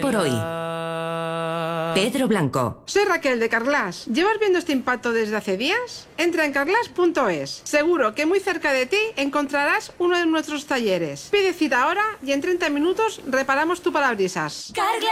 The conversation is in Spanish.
por hoy. Pedro Blanco. Soy Raquel de Carglass. ¿Llevas viendo este impacto desde hace días? Entra en carglass.es. Seguro que muy cerca de ti encontrarás uno de nuestros talleres. Pide cita ahora y en 30 minutos reparamos tu parabrisas. Carglass